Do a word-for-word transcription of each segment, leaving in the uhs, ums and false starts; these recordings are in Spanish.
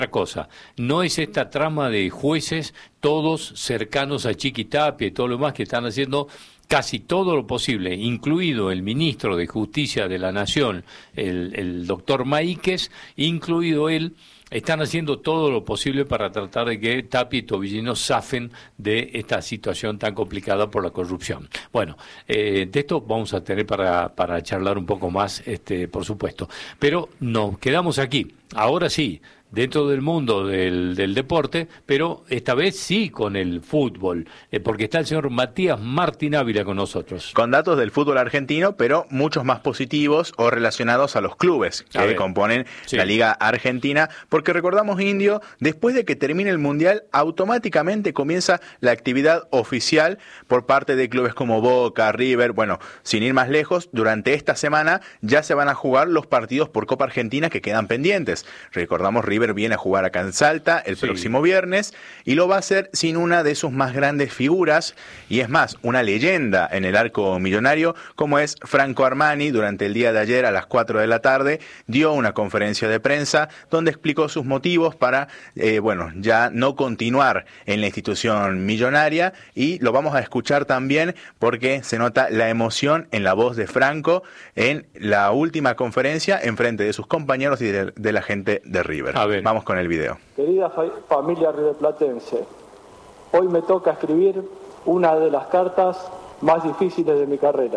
cosa, no es esta trama de jueces, todos cercanos a Chiquitapia y todo lo demás que están haciendo casi todo lo posible, incluido el ministro de Justicia de la Nación, el, el doctor Maíquez, incluido él, están haciendo todo lo posible para tratar de que Tapia y Tobillino zafen de esta situación tan complicada por la corrupción. Bueno, eh, de esto vamos a tener para, para charlar un poco más, este, por supuesto. Pero nos quedamos aquí, ahora sí, dentro del mundo del, del deporte, pero esta vez sí con el fútbol, eh, porque está el señor Matías Martín Ávila con nosotros. Con datos del fútbol argentino, pero muchos más positivos o relacionados a los clubes que componen sí. la Liga Argentina, porque recordamos, Indio, después de que termine el Mundial, automáticamente comienza la actividad oficial por parte de clubes como Boca, River. Bueno, sin ir más lejos, durante esta semana ya se van a jugar los partidos por Copa Argentina que quedan pendientes. Recordamos, River viene a jugar acá en Salta el sí. próximo viernes y lo va a hacer sin una de sus más grandes figuras y es más, una leyenda en el arco millonario como es Franco Armani. Durante el día de ayer a las cuatro de la tarde dio una conferencia de prensa donde explicó sus motivos para, eh, bueno, ya no continuar en la institución millonaria y lo vamos a escuchar también porque se nota la emoción en la voz de Franco en la última conferencia en frente de sus compañeros y de, de la gente de River. Vamos con el video. Querida fa familia riverplatense, hoy me toca escribir una de las cartas más difíciles de mi carrera.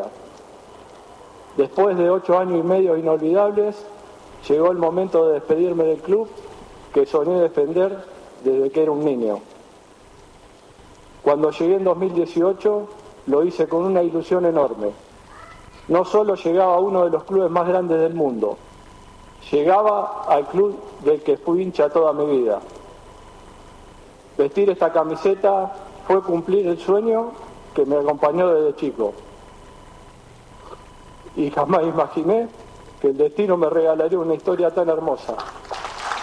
Después de ocho años y medio inolvidables, llegó el momento de despedirme del club que soñé defender desde que era un niño. Cuando llegué en dos mil dieciocho, lo hice con una ilusión enorme. No solo llegaba a uno de los clubes más grandes del mundo, llegaba al club del que fui hincha toda mi vida. Vestir esta camiseta fue cumplir el sueño que me acompañó desde chico. Y jamás imaginé que el destino me regalaría una historia tan hermosa.